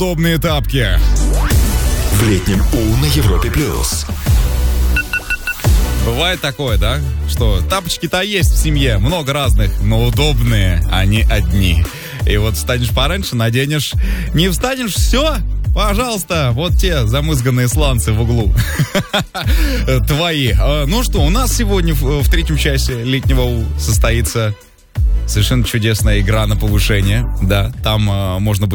удобные тапки. В летнем У на Европе плюс. Бывает такое, да? Что тапочки-то есть в семье, много разных, но удобные они одни. И вот встанешь пораньше, наденешь. Не встанешь, все, пожалуйста, вот те замызганные сланцы в углу. Твои. Ну что, у нас сегодня в третьем часе летнего У состоится совершенно чудесная игра на повышение. Да, там можно будет